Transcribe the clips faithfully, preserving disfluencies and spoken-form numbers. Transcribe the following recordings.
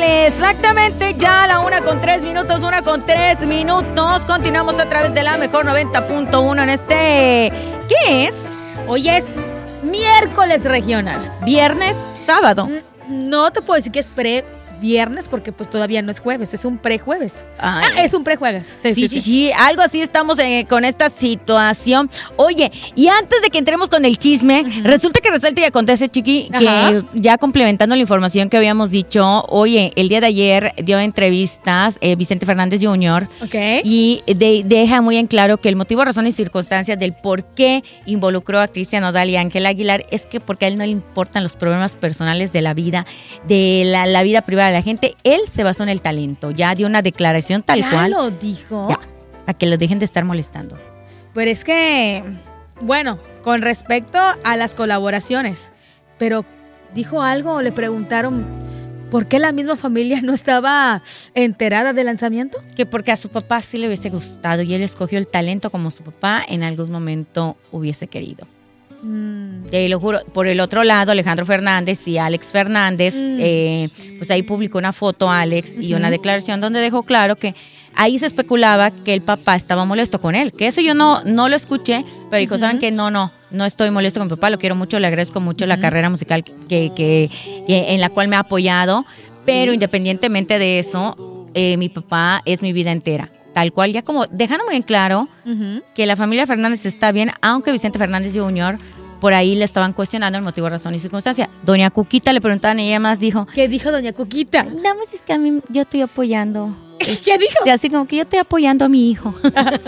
Exactamente, ya a la una con tres minutos, una con tres minutos. Continuamos a través de la mejor noventa punto uno en este... ¿Qué es? Hoy es miércoles regional. Viernes, sábado. No te puedo decir que es pre-viernes porque pues todavía no es jueves, es un pre-jueves. Ay. Ah, es un pre-jueves. Sí, sí, sí, sí, algo así estamos eh, con esta situación. Oye, y antes de que entremos con el chisme, uh-huh. resulta que resalta y acontece, Chiqui, que Ajá. ya complementando la información que habíamos dicho, oye, el día de ayer dio entrevistas eh, Vicente Fernández junior Okay. y de, deja muy en claro que el motivo, razón y circunstancias del por qué involucró a Cristian Nodal y Ángel Aguilar es que porque a él no le importan los problemas personales de la vida, de la, la vida privada de la gente. Él se basó en el talento, ya dio una declaración tal ¿Ya cual. ¿Ya lo dijo? Ya, a que los dejen de estar molestando. Pero es que, bueno, con respecto a las colaboraciones, pero dijo algo o le preguntaron por qué la misma familia no estaba enterada del lanzamiento. Que porque a su papá sí le hubiese gustado y él escogió el talento como su papá en algún momento hubiese querido. Mm. Y lo juro. Por el otro lado, Alejandro Fernández y Alex Fernández, mm. eh, pues ahí publicó una foto Alex y uh-huh. una declaración donde dejó claro que ahí se especulaba que el papá estaba molesto con él, que eso yo no, no lo escuché, pero dijo, uh-huh. ¿saben qué? No, no, no estoy molesto con mi papá, lo quiero mucho, le agradezco mucho uh-huh. la carrera musical que, que, que en la cual me ha apoyado, pero independientemente de eso, eh, mi papá es mi vida entera. Tal cual, ya como dejando muy en claro uh-huh. que la familia Fernández está bien, aunque Vicente Fernández junior por ahí le estaban cuestionando el motivo, razón y circunstancia. Doña Cuquita le preguntaban y ella más dijo... ¿Qué dijo doña Cuquita? No, pues es que a mí yo estoy apoyando. ¿Qué dijo? Y así como que yo estoy apoyando a mi hijo.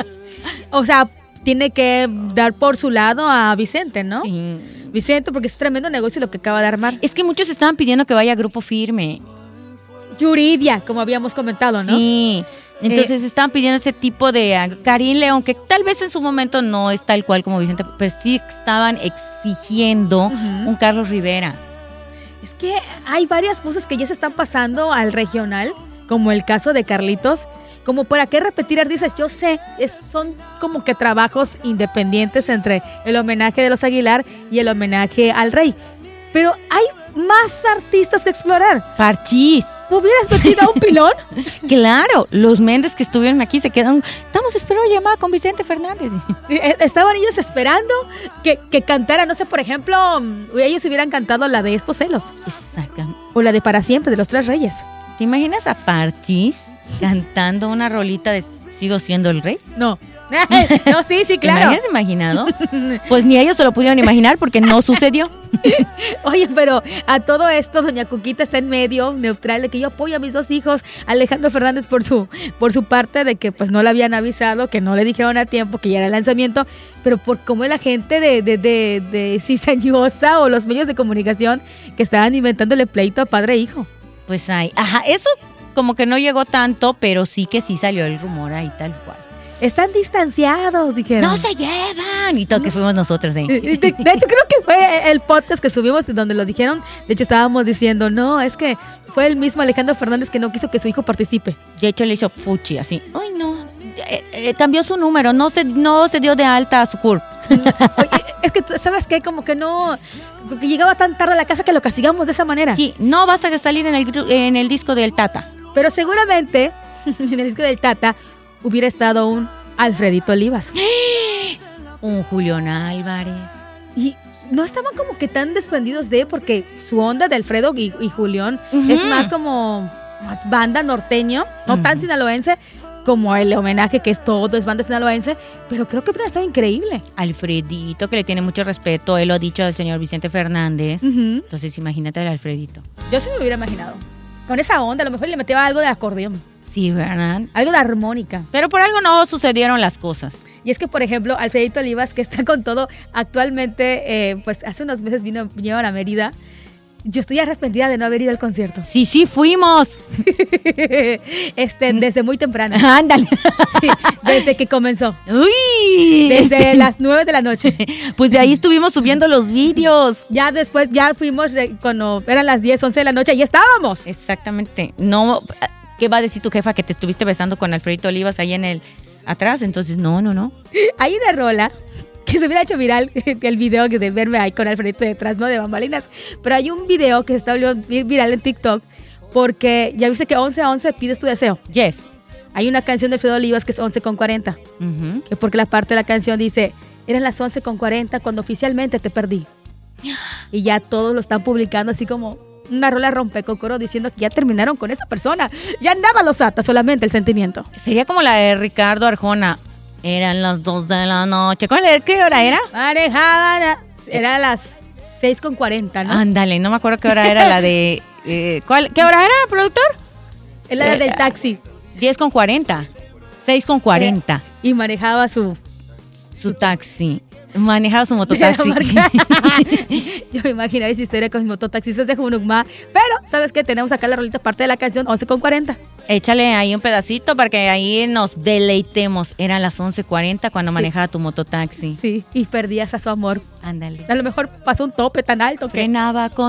O sea, tiene que dar por su lado a Vicente, ¿no? Sí. Vicente, porque es tremendo negocio lo que acaba de armar. Es que muchos estaban pidiendo que vaya a Grupo Firme. Yuridia, como habíamos comentado, ¿no? Sí. Entonces eh, estaban pidiendo ese tipo de uh, Karim León, que tal vez en su momento no es tal cual como Vicente, pero sí estaban exigiendo uh-huh. un Carlos Rivera. Es que hay varias cosas que ya se están pasando al regional, como el caso de Carlitos, como para qué repetir artistas. Yo sé, es, son como que trabajos independientes entre el homenaje de los Aguilar y el homenaje al rey, pero hay más artistas que explorar. Parchís. ¿Tú hubieras metido a un pilón? Claro, los Méndez que estuvieron aquí se quedaron. Estamos esperando llamada con Vicente Fernández. Estaban ellos esperando que, que cantara, no sé, por ejemplo, ellos hubieran cantado la de Estos celos. Exacto. O la de Para siempre, de los Tres Reyes. ¿Te imaginas a Parchís cantando una rolita de Sigo siendo el rey? No. No, sí, sí, claro. ¿Te habías imaginado? Pues ni ellos se lo pudieron imaginar porque no sucedió. Oye, pero a todo esto, doña Cuquita está en medio, neutral, de que yo apoyo a mis dos hijos. Alejandro Fernández por su por su parte de que pues no le habían avisado, que no le dijeron a tiempo, que ya era el lanzamiento, pero por cómo la gente de, de, de, de cizañosa o los medios de comunicación que estaban inventándole pleito a padre e hijo. Pues hay, ajá, eso como que no llegó tanto, pero sí que sí salió el rumor ahí tal cual. Están distanciados, dijeron. ¡No se llevan! Y todo que fuimos nosotros, ¿eh? De, de hecho, creo que fue el podcast que subimos donde lo dijeron. De hecho, estábamos diciendo, no, es que fue el mismo Alejandro Fernández que no quiso que su hijo participe. De hecho, le hizo fuchi, así. ¡Ay, no! Eh, eh, cambió su número, no se, no se dio de alta a su C U R P. Oye, es que, ¿sabes qué? Como que no... Que llegaba tan tarde a la casa que lo castigamos de esa manera. Sí, no vas a salir en el, en el disco del Tata. Pero seguramente, en el disco del Tata... hubiera estado un Alfredito Olivas. Un Julián Álvarez. Y no estaban como que tan desprendidos de, porque su onda de Alfredo y, y Julián uh-huh. es más como, más banda norteño, no uh-huh. tan sinaloense, como el homenaje que es todo, es banda sinaloense, pero creo que hubiera estado increíble. Alfredito, que le tiene mucho respeto, él lo ha dicho al señor Vicente Fernández. Uh-huh. Entonces imagínate al Alfredito. Yo sí me hubiera imaginado. Con esa onda, a lo mejor le metía algo de acordeón. Sí, ¿verdad? Algo de armónica. Pero por algo no sucedieron las cosas. Y es que, por ejemplo, Alfredito Olivas, que está con todo actualmente, eh, pues hace unos meses vino, vinieron a Mérida. Yo estoy arrepentida de no haber ido al concierto. Sí, sí, fuimos. este, desde muy temprano. Ándale. Sí, desde que comenzó. Uy. Desde este... las nueve de la noche. Pues de ahí estuvimos subiendo los vídeos. Ya después, ya fuimos cuando eran las diez, once de la noche, y estábamos. Exactamente. No, ¿qué va a decir tu jefa que te estuviste besando con Alfredito Olivas ahí en el atrás? Entonces, no, no, no. Hay una rola que se hubiera hecho viral, el video de verme ahí con Alfredito detrás, ¿no? De bambalinas. Pero hay un video que se está volviendo viral en TikTok Porque ya viste que once a once pides tu deseo. Yes. Hay una canción de Fredo Olivas que es once con cuarenta. Uh-huh. Que porque la parte de la canción dice, eran las once con cuarenta cuando oficialmente te perdí. Y ya todos lo están publicando así como una rola rompecocoro diciendo que ya terminaron con esa persona. Ya nada los ata, solamente el sentimiento. Sería como la de Ricardo Arjona. Eran las dos de la noche. ¿Cuál era? ¿Qué hora era? Manejaban, era las seis con cuarenta, ¿no? Ándale, no me acuerdo qué hora era la de... Eh, ¿cuál, ¿Qué hora era, productor? Es la Eh, del taxi. diez con cuarenta. seis con cuarenta. Eh, y manejaba su... Su taxi. Manejaba su mototaxi. Yo me imaginaba esa historia con mis mototaxistas de Junucma. Pero, ¿sabes qué? Tenemos acá la rolita parte de la canción once con cuarenta. Échale ahí un pedacito para que ahí nos deleitemos. Eran las once cuarenta cuando sí. manejaba tu mototaxi. Sí, y perdías a su amor. Ándale. A lo mejor pasó un tope tan alto que... Frenaba con